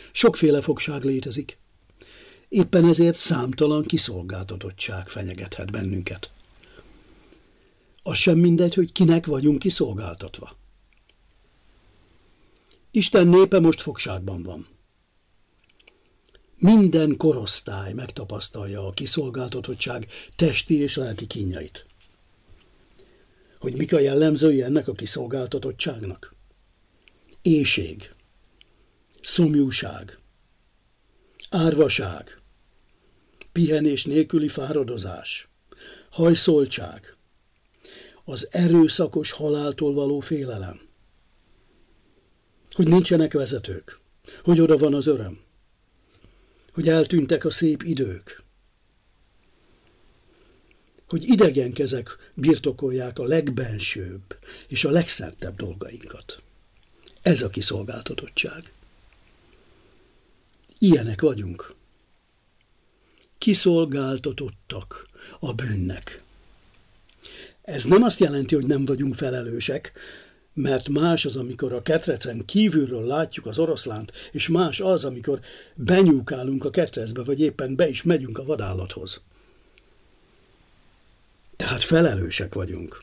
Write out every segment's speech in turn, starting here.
Sokféle fogság létezik. Éppen ezért számtalan kiszolgáltatottság fenyegethet bennünket. Az sem mindegy, hogy kinek vagyunk kiszolgáltatva. Isten népe most fogságban van. Minden korosztály megtapasztalja a kiszolgáltatottság testi és lelki kínjait. Hogy mik a jellemzői ennek a kiszolgáltatottságnak? Éhség, szomjúság, árvaság, pihenés nélküli fáradozás, hajszoltság, az erőszakos haláltól való félelem, hogy nincsenek vezetők, hogy oda van az öröm, hogy eltűntek a szép idők, hogy idegen kezek birtokolják a legbensőbb és a legszentebb dolgainkat. Ez a kiszolgáltatottság. Ilyenek vagyunk. Kiszolgáltatottak a bűnnek. Ez nem azt jelenti, hogy nem vagyunk felelősek, mert más az, amikor a ketrecen kívülről látjuk az oroszlánt, és más az, amikor benyúkálunk a ketrecbe, vagy éppen be is megyünk a vadállathoz. Tehát felelősek vagyunk.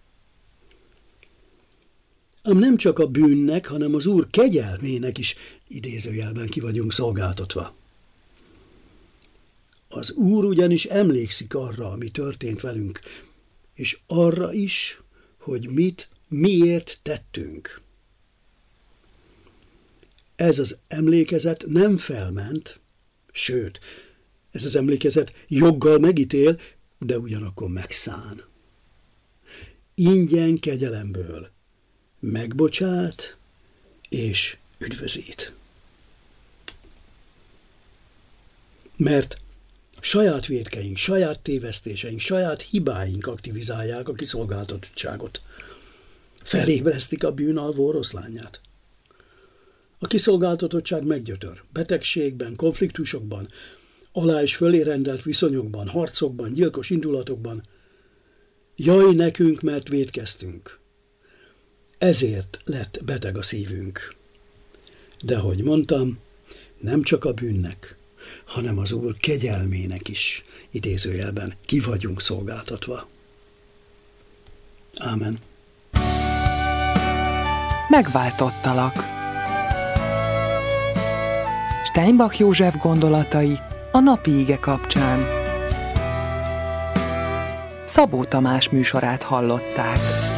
Ám nem csak a bűnnek, hanem az Úr kegyelmének is idézőjelben ki vagyunk szolgáltatva. Az Úr ugyanis emlékszik arra, ami történt velünk, és arra is, hogy miért tettünk. Ez az emlékezet nem felment, sőt, ez az emlékezet joggal megítél, de ugyanakkor megszán. Ingyen kegyelemből megbocsát és üdvözít. Mert saját vétkeink, saját tévesztéseink, saját hibáink aktivizálják a kiszolgáltatottságot. Felébresztik a bűnalvó oroszlányát. A kiszolgáltatottság meggyötör. Betegségben, konfliktusokban, alá és fölé rendelt viszonyokban, harcokban, gyilkos indulatokban. Jaj nekünk, mert vétkeztünk. Ezért lett beteg a szívünk. De ahogy mondtam, nem csak a bűnnek, hanem az Úr kegyelmének is, idézőjelben, ki vagyunk szolgáltatva. Ámen. Megváltottalak. Steinbach József gondolatai a napi ige kapcsán. Szabó Tamás műsorát hallották.